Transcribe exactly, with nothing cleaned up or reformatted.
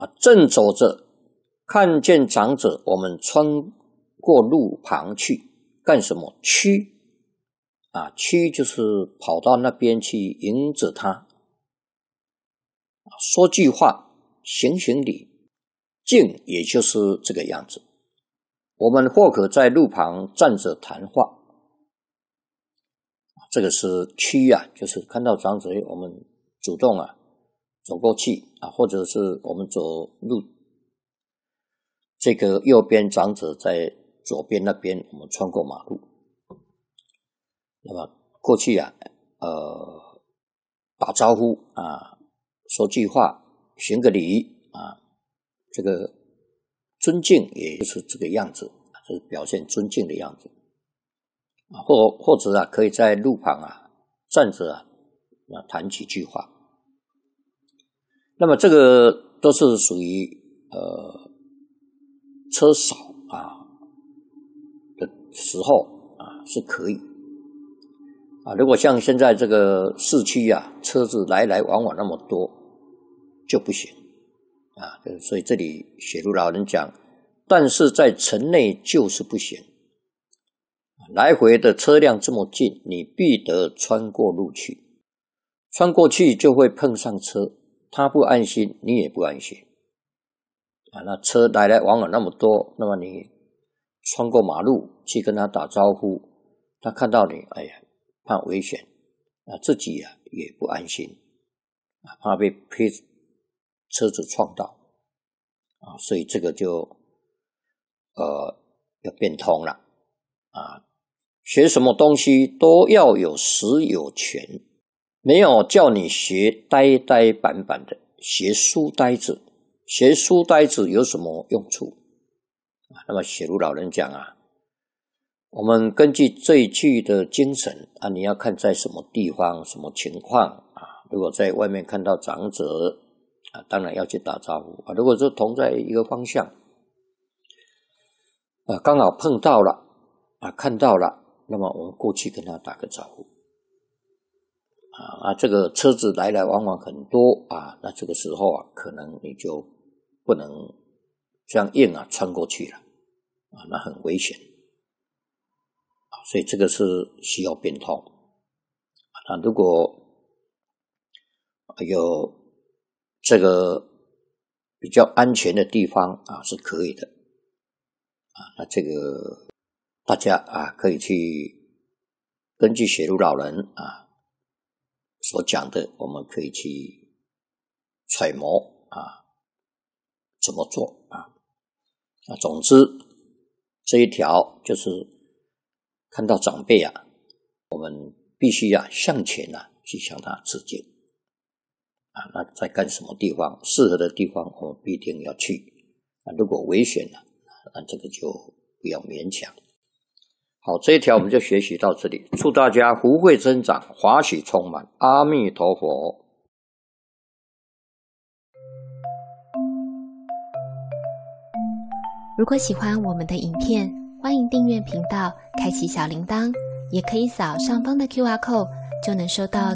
啊，正走着，看见长者，我们穿过路旁去，干什么？趋啊，趋就是跑到那边去迎着他，说句话，行行礼，敬也就是这个样子。我们或可在路旁站着谈话，这个是趋啊，就是看到长者，我们主动啊走过去啊，或者是我们走路，这个右边长者在左边那边，我们穿过马路，那么过去啊，呃，打招呼啊，说句话，行个礼啊，这个尊敬也就是这个样子，就是表现尊敬的样子啊，或或者啊，可以在路旁啊站着啊，啊谈几句话。那么这个都是属于呃车少啊的时候啊是可以啊。如果像现在这个市区啊，车子来来往往那么多，就不行啊。所以这里雪如老人讲，但是在城内就是不行。来回的车辆这么近，你必得穿过路去，穿过去就会碰上车。他不安心，你也不安心啊！那车来来往往那么多，那么你穿过马路去跟他打招呼，他看到你，哎呀，怕危险啊，自己啊也不安心啊，怕被被车子撞到啊，所以这个就呃要变通了啊！学什么东西都要有实有权。没有叫你学呆呆板板的，学书呆子，学书呆子有什么用处？那么雪如老人讲啊，我们根据这一句的精神啊，你要看在什么地方、什么情况啊。如果在外面看到长者啊，当然要去打招呼啊。如果是同在一个方向啊，刚好碰到了啊，看到了，那么我们过去跟他打个招呼。啊，这个车子来来往往很多啊，那这个时候啊，可能你就不能这样硬啊穿过去了啊，那很危险啊，所以这个是需要变通啊。如果有这个比较安全的地方啊，是可以的啊。那这个大家啊，可以去根据雪如老人啊所讲的，我们可以去揣摩啊，怎么做啊？那总之这一条就是看到长辈啊，我们必须啊向前啊去向他致敬啊。那在干什么地方适合的地方，我们必定要去啊。如果危险了，那这个就不要勉强。好，这一条我们就学习到这里。祝大家福慧增长，华喜充满。阿弥陀佛。 如果喜欢我们的影片，欢迎订阅频道，开启小铃铛，也可以扫上方的 Q R code，就能收到